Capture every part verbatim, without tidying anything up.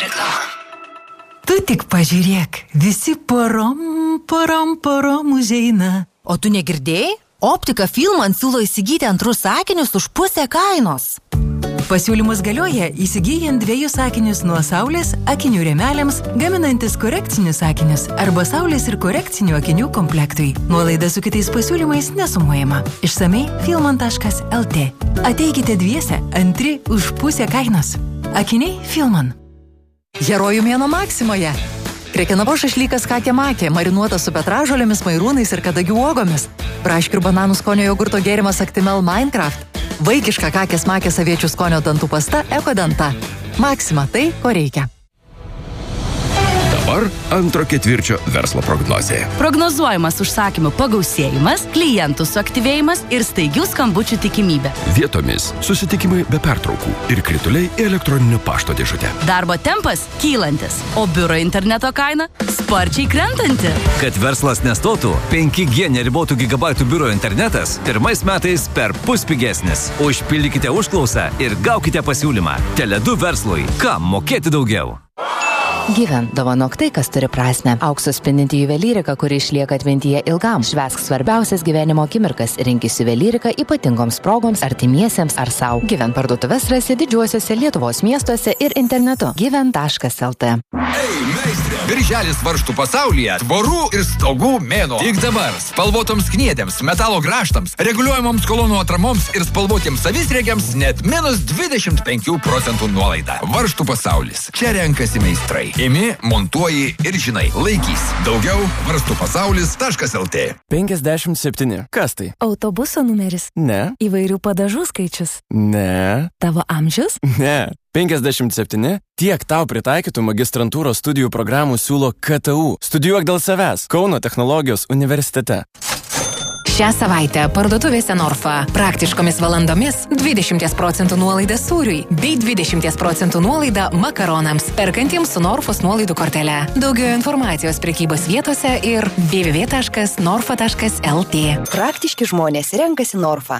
Rėta. Tu tik pažiūrėk, visi porom, porom, porom užeina. O tu negirdėjai? Optika Filman siūlo įsigyti antrus sakinius už pusę kainos. Pasiūlymus galioja įsigyjant dviejus sakinius nuo saulės akinių rėmeliams, gaminantis korekcinius sakinius arba saulės ir korekcinių akinių komplektui. Nuolaida su kitais pasiūlymais nesumuojama. Išsamei filman taškas lt. Ateikite dviese, antri už pusę kainos. Akiniai Filman. Herojų mėnuo Maksimoje. Krekenavo šašlykas kakė-makė, marinuotas su petražolėmis, mairūnais ir kadagių uogomis. Braškių ir bananų skonio jogurto gėrimas Actimel Minecraft. Vaikiška kakės-makės aviečių skonio dantų pasta Ekodanta. Maxima tai, ko reikia. Dabar antro ketvirčio verslo prognozė. Prognozuojamas užsakymų pagausėjimas, klientų suaktyvėjimas ir staigių skambučių tikimybė. Vietomis susitikimai be pertraukų ir krituliai į elektroninio pašto dėžutę. Darbo tempas kylantis, o biuro interneto kaina sparčiai krentanti. Kad verslas nestotų, penki G neribotų gigabaitų biuro internetas pirmais metais per pus pigesnis. Užpildykite užklausą ir gaukite pasiūlymą. Tele du verslui. Kam mokėti daugiau? Gyven, dovanok tai, kas turi prasmę. Aukso spindinti juvelyrika, kuri išlieka atmintyje ilgam. Švęsk svarbiausias gyvenimo akimirkas. Rinkis juvelyriką ypatingoms progoms, artimiesiems ar sau. Gyven parduotuves rasi didžiuosiuose Lietuvos miestuose ir internetu. gyven taškas lt. Ei, meistrė! Birželis varžtų pasaulyje tvorų ir stogų mėnuo. Tik dabar spalvotoms kniedėms, metalo grąžtams, reguliuojamoms kolonų atramoms ir spalvotiems savisriegiams net minus dvidešimt penkių procentų nuolaida. Varžtų pasaulis. Čia renkasi meistrai. Imi, montuoji ir žinai, laikys. Daugiau varžtų pasaulis taškas lt. penkiasdešimt septyni. Kas tai? Autobuso numeris. Ne. Įvairių padažų skaičius. Ne. Tavo amžius? Ne. penkiasdešimt septyni. Tiek tau pritaikytų magistrantūros studijų programų siūlo K T U. Studijuok dėl savęs. Kauno technologijos universitete. Šią savaitę parduotuvėse Norfa praktiškomis valandomis dvidešimt procentų nuolaida sūriui bei dvidešimt procentų nuolaida makaronams perkantiems su Norfos nuolaidų kortele. Daugiau informacijos prekybos vietose ir w w w taškas norfa taškas lt. Praktiški žmonės renkasi Norfa.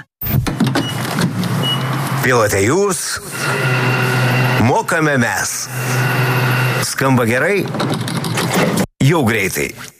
Pilote jūs, mokame mes. Skamba gerai? Jau greitai.